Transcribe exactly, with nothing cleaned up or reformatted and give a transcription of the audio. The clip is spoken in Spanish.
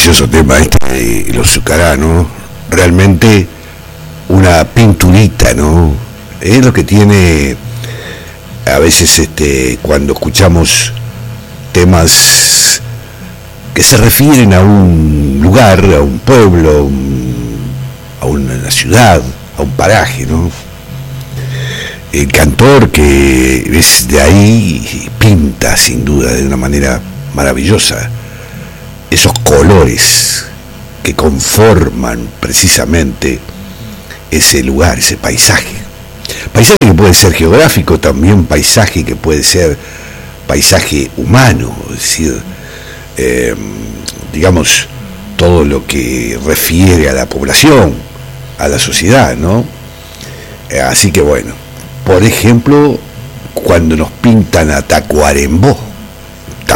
precioso tema este de los Zucará, ¿no? Realmente una pinturita, ¿no? Es lo que tiene a veces este cuando escuchamos temas que se refieren a un lugar, a un pueblo, a, un, a una ciudad, a un paraje, ¿no? El cantor que es de ahí pinta sin duda de una manera maravillosa esos colores que conforman precisamente ese lugar, ese paisaje. Paisaje que puede ser geográfico, también paisaje que puede ser paisaje humano, es decir, eh, digamos, todo lo que refiere a la población, a la sociedad, ¿no? Eh, así que bueno, por ejemplo, cuando nos pintan a Tacuarembó,